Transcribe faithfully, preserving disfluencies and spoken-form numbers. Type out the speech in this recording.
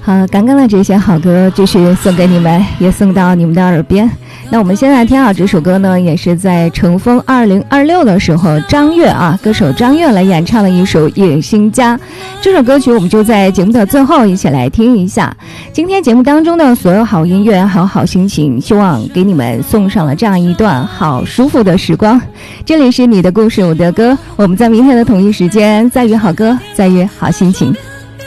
好，刚刚的这些好歌继续送给你们，也送到你们的耳边。那我们现在听好这首歌呢，也是在乘风二零二六的时候，张悦啊，歌手张悦来演唱了一首《野心家》。这首歌曲我们就在节目的最后一起来听一下。今天节目当中的所有好音乐还有好心情，希望给你们送上了这样一段好舒服的时光。这里是你的故事我的歌，我们在明天的同一时间再约好歌，再约好心情。